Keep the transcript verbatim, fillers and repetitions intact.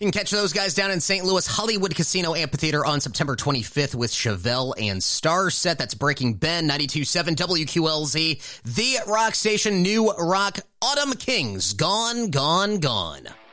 You can catch those guys down in Saint Louis Hollywood Casino Amphitheater on September twenty-fifth with Chevelle and Starset. That's Breaking Ben, ninety-two point seven W Q L Z, the rock station, New Rock, Autumn Kings, Gone, Gone, Gone.